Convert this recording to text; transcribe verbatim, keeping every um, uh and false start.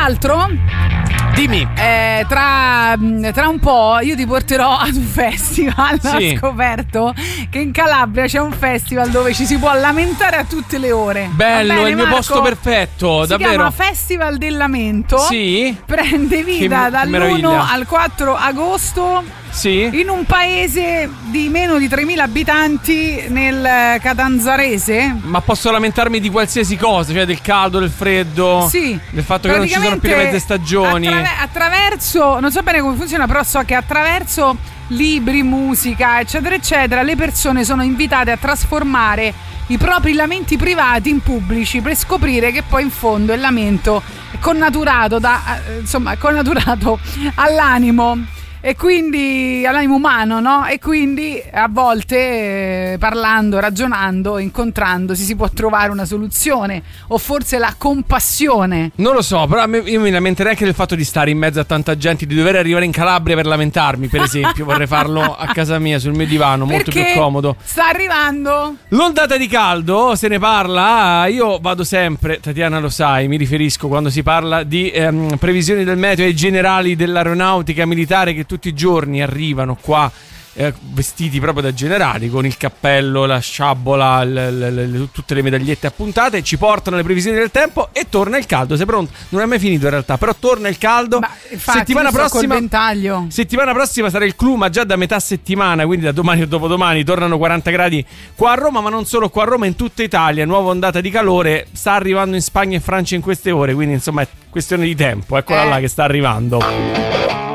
l'altro, dimmi, eh, tra, tra un po' io ti porterò ad un festival. Sì. Ho scoperto che in Calabria c'è un festival dove ci si può lamentare a tutte le ore. bello, bene, è il mio Marco? posto perfetto, Si davvero. chiama Festival del Lamento. Sì, Prende vita Che dall'uno meraviglia. al quattro agosto sì. in un paese di meno di tremila abitanti nel Catanzarese. Ma posso lamentarmi di qualsiasi cosa, cioè del caldo, del freddo, Sì, del fatto che non ci sono più le mezze stagioni. attraver- attraverso, non so bene come funziona, però so che attraverso libri, musica, eccetera, eccetera, le persone sono invitate a trasformare i propri lamenti privati in pubblici per scoprire che poi in fondo il lamento è connaturato da, eh, insomma, è connaturato all'animo. E quindi all'animo umano, no? E quindi a volte eh, parlando, ragionando, incontrandosi si può trovare una soluzione, o forse la compassione. Non lo so, però a me- io mi lamenterei anche del fatto di stare in mezzo a tanta gente, di dover arrivare in Calabria per lamentarmi, per esempio. Vorrei farlo a casa mia, sul mio divano, molto Perché più comodo. sta arrivando L'ondata di caldo, se ne parla, io vado sempre, Tatiana lo sai, mi riferisco quando si parla di ehm, previsioni del meteo ai generali dell'aeronautica militare che tutti i giorni arrivano qua eh, vestiti proprio da generali, con il cappello, la sciabola, le, le, le, tutte le medagliette appuntate, ci portano le previsioni del tempo e torna il caldo. Sei pronto? Non è mai finito in realtà, però torna il caldo. Ma infatti, settimana io sto prossima col ventaglio. Settimana prossima sarà il clou, ma già da metà settimana, quindi da domani o dopodomani, tornano quaranta gradi qua a Roma, ma non solo qua a Roma, in tutta Italia. Nuova ondata di calore, sta arrivando in Spagna e Francia in queste ore, quindi insomma è questione di tempo. Eccola Eh. là che sta arrivando.